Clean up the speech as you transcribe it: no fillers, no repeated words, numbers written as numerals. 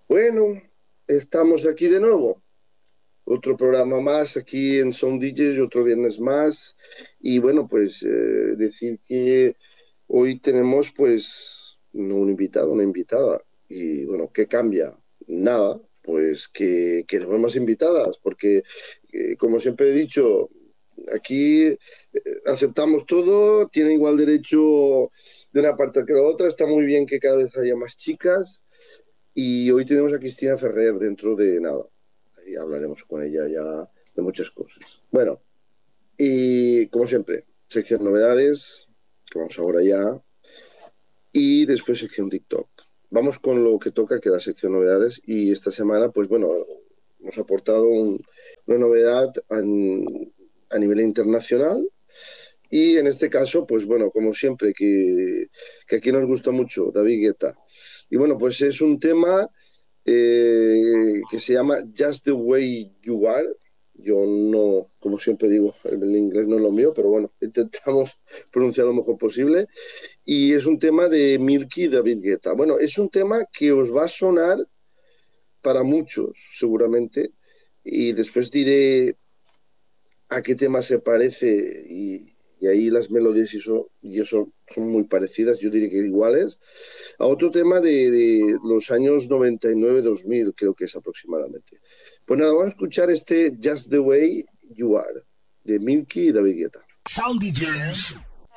Bueno, estamos aquí de nuevo. Otro programa más aquí en Sound DJs, otro viernes más. Y bueno, pues decir que hoy tenemos pues no un invitado, una invitada. Y bueno, ¿qué cambia? Nada, pues que tenemos más invitadas, porque como siempre he dicho, aquí aceptamos todo, tiene igual derecho de una parte que la otra. Está muy bien que cada vez haya más chicas. Y hoy tenemos a Cristina Ferrer dentro de nada. Ahí hablaremos con ella ya de muchas cosas. Bueno, y como siempre, sección novedades, que vamos ahora ya, y después sección TikTok. Vamos con lo que toca, que es la sección novedades, y esta semana, pues bueno, hemos aportado una novedad a nivel internacional, y en este caso, pues bueno, como siempre, que aquí nos gusta mucho, David Guetta. Y bueno, pues es un tema que se llama Just the Way You Are. Yo no, como siempre digo, el inglés no es lo mío, pero bueno, intentamos pronunciar lo mejor posible. Y es un tema de Milky y David Guetta. Bueno, es un tema que os va a sonar para muchos, seguramente, y después diré a qué tema se parece y ahí las melodías y eso son muy parecidas, yo diría que iguales, a otro tema de los años 99-2000, creo que es aproximadamente. Pues nada, vamos a escuchar este Just the Way You Are, de Milky y David Guetta. Sound DJs